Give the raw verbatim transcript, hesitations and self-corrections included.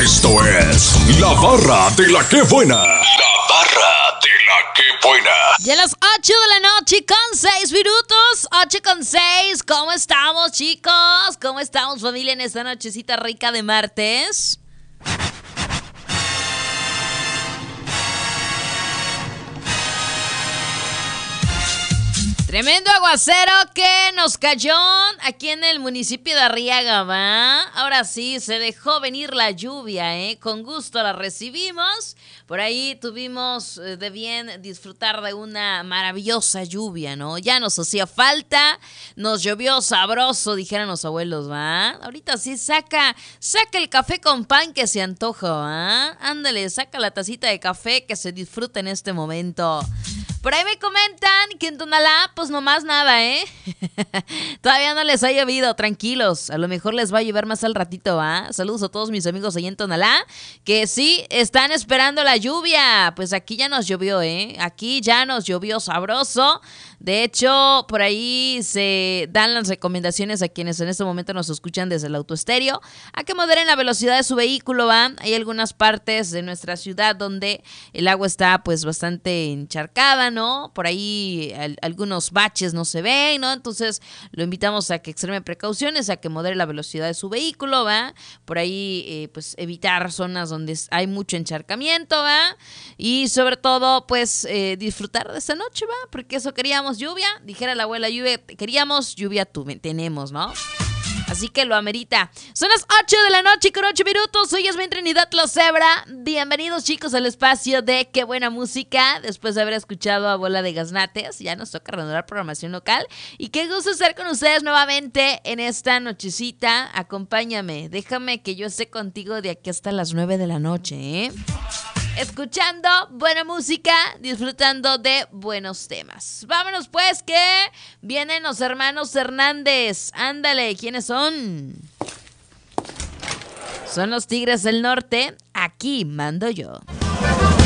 Esto es La Barra de la Que Buena. La Barra de la Que Buena. Ya a las ocho de la noche con seis minutos. ocho con seis. ¿Cómo estamos, chicos? ¿Cómo estamos, familia, en esta nochecita rica de martes? Tremendo aguacero que nos cayó aquí en el municipio de Arriaga, ¿va? Ahora sí, se dejó venir la lluvia, ¿eh? Con gusto la recibimos. Por ahí tuvimos eh, de bien disfrutar de una maravillosa lluvia, ¿no? Ya nos hacía falta, nos llovió sabroso, dijeron los abuelos, ¿va? Ahorita sí, saca, saca el café con pan que se antoja, ¿va? Ándale, saca la tacita de café que se disfruta en este momento. Por ahí me comentan que en Tonalá, pues nomás nada, ¿eh? Todavía no les ha llovido, tranquilos. A lo mejor les va a llover más al ratito, ¿va? Saludos a todos mis amigos ahí en Tonalá, que sí están esperando la lluvia. Pues aquí ya nos llovió, ¿eh? Aquí ya nos llovió sabroso. De hecho, por ahí se dan las recomendaciones a quienes en este momento nos escuchan desde el autoestéreo a que moderen la velocidad de su vehículo, ¿va? Hay algunas partes de nuestra ciudad donde el agua está pues bastante encharcada, ¿no? Por ahí al, algunos baches no se ven, ¿no? Entonces lo invitamos a que extreme precauciones, a que modere la velocidad de su vehículo, ¿va? Por ahí eh, pues evitar zonas donde hay mucho encharcamiento, ¿va? Y sobre todo pues eh, disfrutar de esta noche, ¿va? Porque eso queríamos, lluvia, dijera la abuela, lluvia, queríamos, lluvia tuve, tenemos, ¿no? Así que lo amerita. Son las ocho de la noche con ocho minutos. Soy Yasmin Trinidad La Cebra. Bienvenidos, chicos, al espacio de Qué Buena Música. Después de haber escuchado a Bola de Gaznates, ya nos toca renovar programación local. Y qué gusto estar con ustedes nuevamente en esta nochecita. Acompáñame, déjame que yo esté contigo de aquí hasta las nueve de la noche, ¿eh? Escuchando buena música, disfrutando de buenos temas. Vámonos pues, que vienen los hermanos Hernández. Ándale, ¿quiénes son? Son los Tigres del Norte. Aquí mando yo.